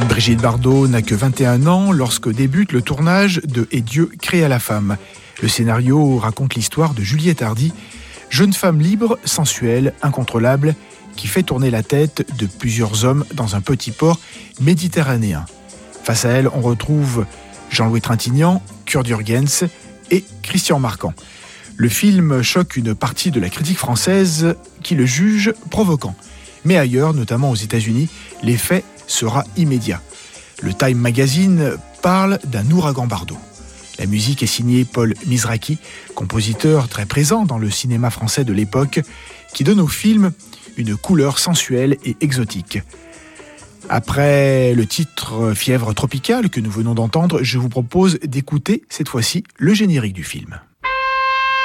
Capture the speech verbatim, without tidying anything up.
Brigitte Bardot n'a que vingt et un ans lorsque débute le tournage de Et Dieu créa la femme. Le scénario raconte l'histoire de Juliette Hardy, jeune femme libre, sensuelle, incontrôlable, qui fait tourner la tête de plusieurs hommes dans un petit port méditerranéen. Face à elle, on retrouve Jean-Louis Trintignant, Kurt Jürgens et Christian Marquand. Le film choque une partie de la critique française qui le juge provoquant. Mais ailleurs, notamment aux États-Unis, l'effet sera immédiat. Le Time Magazine parle d'un ouragan Bardot. La musique est signée Paul Mizrachi, compositeur très présent dans le cinéma français de l'époque, qui donne au film une couleur sensuelle et exotique. Après le titre Fièvre tropicale que nous venons d'entendre, je vous propose d'écouter cette fois-ci le générique du film.